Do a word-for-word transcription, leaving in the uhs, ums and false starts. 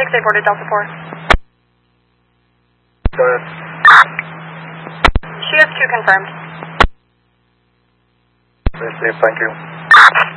six eight boarded Delta four. Go ahead. She has two confirmed. Thank you.